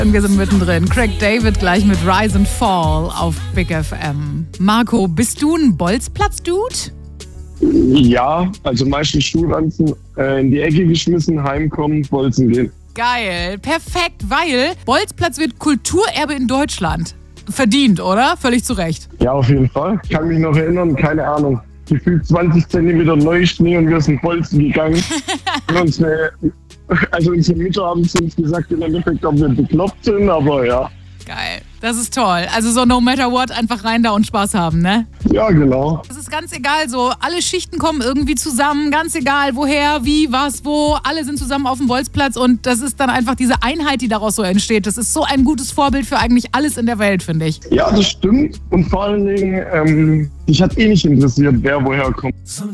Und wir sind mittendrin. Craig David gleich mit Rise and Fall auf Big FM. Marco, bist du ein Bolzplatz-Dude? Ja, also meistens Schulranzen in die Ecke geschmissen, heimkommen, bolzen gehen. Geil, perfekt, weil Bolzplatz wird Kulturerbe in Deutschland. Verdient, oder? Völlig zu Recht. Ja, auf jeden Fall. Ich kann mich noch erinnern, keine Ahnung. Gefühlt 20 Zentimeter Neuschnee und wir sind bolzen gegangen. Und unsere Mütter haben zu uns gesagt, im Endeffekt, ob wir bekloppt sind, aber ja. Geil, das ist toll. Also so no matter what, einfach rein da und Spaß haben, ne? Ja, genau. Es ist ganz egal, so alle Schichten kommen irgendwie zusammen, ganz egal woher, wie, was, wo. Alle sind zusammen auf dem Bolzplatz und das ist dann einfach diese Einheit, die daraus so entsteht. Das ist so ein gutes Vorbild für eigentlich alles in der Welt, finde ich. Ja, das stimmt. Und vor allen Dingen, mich hat nicht interessiert, wer woher kommt.